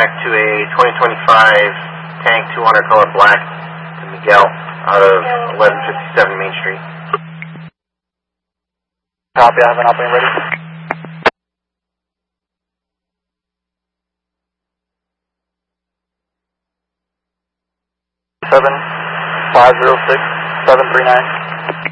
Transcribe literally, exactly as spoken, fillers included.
back to a twenty twenty-five tank two hundred color black to Miguel out of eleven fifty-seven Main Street. Copy, I have an operating ready. Seven five zero six seven three nine.